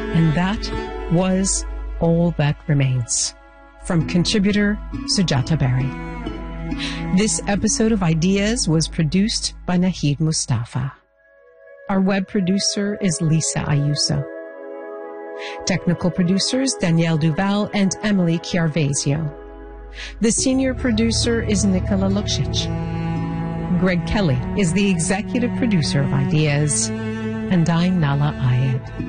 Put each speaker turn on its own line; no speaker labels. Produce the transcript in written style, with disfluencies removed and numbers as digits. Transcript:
And that was All That Remains, from contributor Sujata Berry. This episode of Ideas was produced by Nahid Mustafa. Our web producer is Lisa Ayuso. Technical producers Danielle Duval and Emily Chiarvesio. The senior producer is Nikola Luksic. Greg Kelly is the executive producer of Ideas. And I'm Nala Ayed.